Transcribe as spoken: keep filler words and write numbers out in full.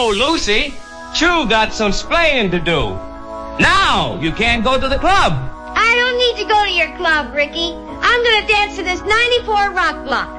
Oh, Lucy, Chew got some splaining to do. Now you can't go to the club. I don't need to go to your club, Ricky. I'm going to dance to this ninety-four rock block.